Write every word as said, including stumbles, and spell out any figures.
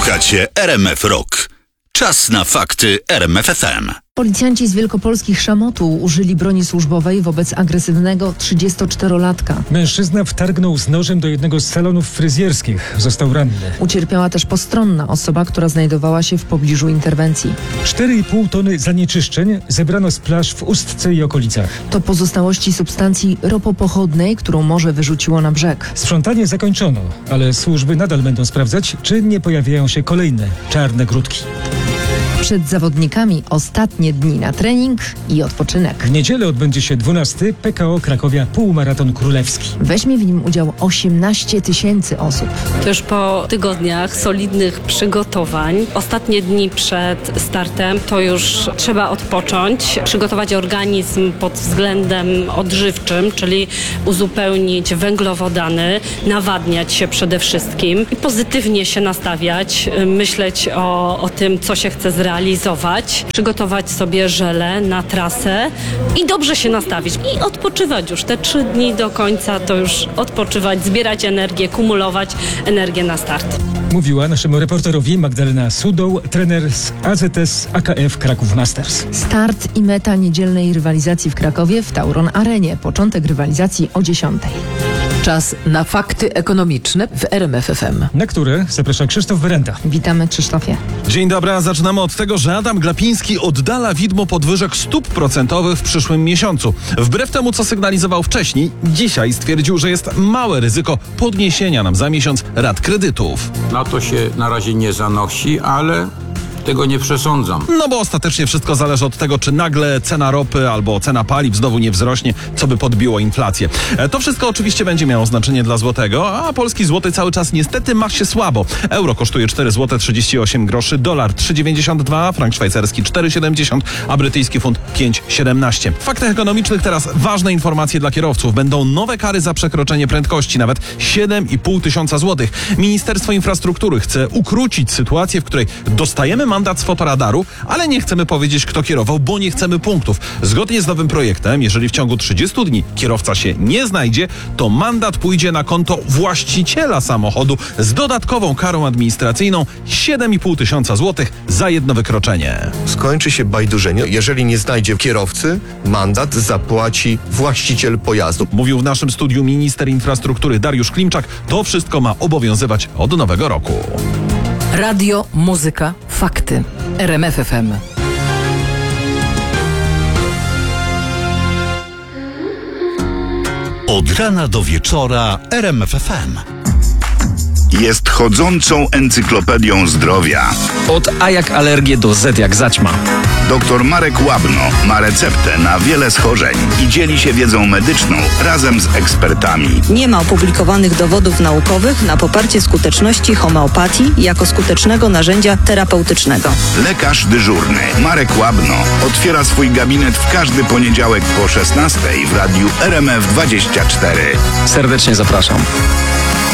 Słuchacie R M F Rock. Czas na fakty R M F F M. Policjanci z wielkopolskich Szamotu użyli broni służbowej wobec agresywnego trzydziestoczterolatka. Mężczyzna wtargnął z nożem do jednego z salonów fryzjerskich. Został ranny. Ucierpiała też postronna osoba, która znajdowała się w pobliżu interwencji. cztery i pół tony zanieczyszczeń zebrano z plaż w Ustce i okolicach. To pozostałości substancji ropopochodnej, którą morze wyrzuciło na brzeg. Sprzątanie zakończono, ale służby nadal będą sprawdzać, czy nie pojawiają się kolejne czarne grudki. Przed zawodnikami ostatnie dni na trening i odpoczynek. W niedzielę odbędzie się dwunasty P K O Krakowia Półmaraton Królewski. Weźmie w nim udział osiemnaście tysięcy osób. To już po tygodniach solidnych przygotowań, ostatnie dni przed startem, to już trzeba odpocząć, przygotować organizm pod względem odżywczym, czyli uzupełnić węglowodany, nawadniać się przede wszystkim i pozytywnie się nastawiać, myśleć o, o tym, co się chce zrealizować. realizować, przygotować sobie żele na trasę i dobrze się nastawić i odpoczywać już te trzy dni do końca, to już odpoczywać, zbierać energię, kumulować energię na start. Mówiła naszemu reporterowi Magdalena Sudoł, trener z A Z S A K F Kraków Masters. Start i meta niedzielnej rywalizacji w Krakowie w Tauron Arenie. Początek rywalizacji o dziesiątej. Czas na fakty ekonomiczne w R M F F M. Na które zaprasza Krzysztof Wyrenta. Witamy, Krzysztofie. Dzień dobry, a zaczynamy od tego, że Adam Glapiński oddala widmo podwyżek stóp procentowych w przyszłym miesiącu. Wbrew temu, co sygnalizował wcześniej, dzisiaj stwierdził, że jest małe ryzyko podniesienia nam za miesiąc rat kredytów. Na to się na razie nie zanosi, ale tego nie przesądzam. No bo ostatecznie wszystko zależy od tego, czy nagle cena ropy albo cena paliw znowu nie wzrośnie, co by podbiło inflację. E, to wszystko oczywiście będzie miało znaczenie dla złotego, a polski złoty cały czas niestety ma się słabo. Euro kosztuje cztery złote trzydzieści osiem groszy, dolar trzy dziewięćdziesiąt dwa, frank szwajcarski cztery siedemdziesiąt, a brytyjski funt pięć siedemnaście. W faktach ekonomicznych teraz ważne informacje dla kierowców. Będą nowe kary za przekroczenie prędkości, nawet siedem i pół tysiąca złotych. Ministerstwo Infrastruktury chce ukrócić sytuację, w której dostajemy mandat z fotoradaru, ale nie chcemy powiedzieć, kto kierował, bo nie chcemy punktów. Zgodnie z nowym projektem, jeżeli w ciągu trzydziestu dni kierowca się nie znajdzie, to mandat pójdzie na konto właściciela samochodu z dodatkową karą administracyjną siedem i pół tysiąca złotych za jedno wykroczenie. Skończy się bajdurzenie. Jeżeli nie znajdzie kierowcy, mandat zapłaci właściciel pojazdu. Mówił w naszym studiu minister infrastruktury Dariusz Klimczak. To wszystko ma obowiązywać od nowego roku. Radio, muzyka, fakty. R M F F M. Od rana do wieczora R M F F M. Jest chodzącą encyklopedią zdrowia. Od A jak alergię do Z jak zaćma. Doktor Marek Łabno ma receptę na wiele schorzeń i dzieli się wiedzą medyczną razem z ekspertami. Nie ma opublikowanych dowodów naukowych na poparcie skuteczności homeopatii jako skutecznego narzędzia terapeutycznego. Lekarz dyżurny Marek Łabno otwiera swój gabinet w każdy poniedziałek po szesnastej w radiu R M F dwadzieścia cztery. Serdecznie zapraszam.